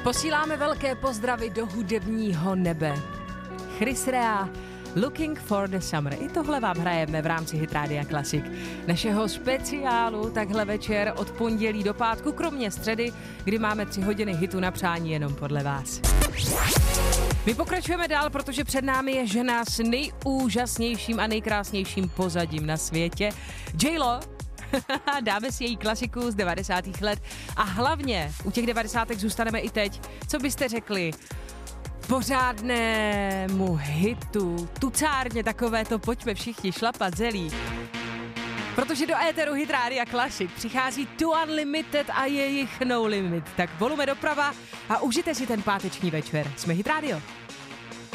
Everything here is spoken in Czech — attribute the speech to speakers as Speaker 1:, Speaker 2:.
Speaker 1: Posíláme velké pozdravy do hudebního nebe. Chris Rea, Looking for the Summer. I tohle vám hrajeme v rámci Hit Rádia Classic. Našeho speciálu takhle večer od pondělí do pátku, kromě středy, kdy máme 3 hodiny hitu na přání jenom podle vás. My pokračujeme dál, protože před námi je žena s nejúžasnějším a nejkrásnějším pozadím na světě. J.Lo. Dáme si její klasiku z 90. let a hlavně u těch 90. zůstaneme i teď. Co byste řekli pořádnému hitu, tucárně takové to pojďme všichni šlapat zelí. Protože do éteru Hit Rádia Classic přichází Two Unlimited a jejich No Limit. Tak volume doprava a užijte si ten páteční večer. Jsme Hit Radio.